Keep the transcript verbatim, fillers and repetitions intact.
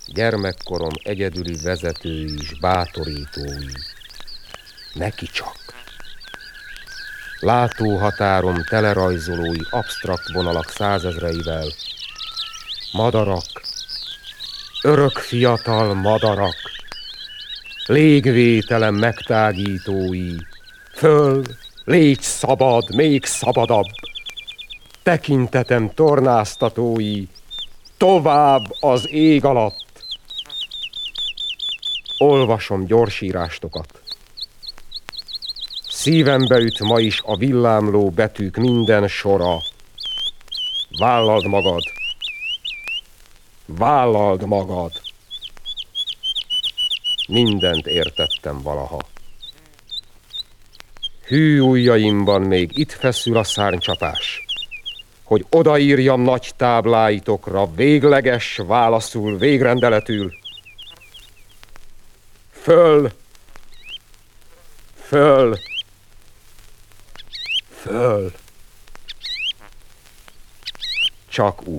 gyermekkorom egyedüli vezetői és bátorítói. Neki csak. Látóhatárom telerajzolói absztrakt vonalak százezreivel. Madarak, örök fiatal madarak, légvételem megtágítói. Föl, légy szabad, még szabadabb, tekintetem tornáztatói, tovább az ég alatt. Olvasom gyorsírástokat. Szívembe üt ma is a villámló betűk minden sora. Vállald magad! Vállald magad! Mindent értettem valaha. Hű ujjaimban még itt feszül a szárnycsapás, hogy odaírjam nagy tábláitokra végleges válaszul, végrendeletül. Föl! Föl! Föl! Csak úgy.